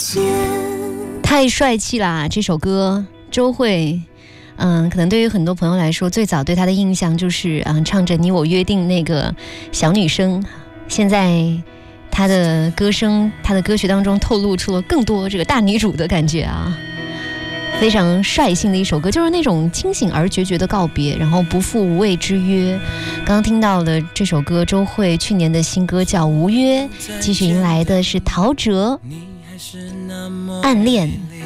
太帅气啦！这首歌周蕙，可能对于很多朋友来说，最早对她的印象就是唱着你我约定那个小女生。现在她的歌声，她的歌曲当中透露出了更多这个大女主的感觉啊，非常率性的一首歌，就是那种清醒而决绝的告别，然后不负无谓之约。刚刚听到的这首歌，周蕙去年的新歌叫《无约》，继续迎来的是陶喆《暗恋》。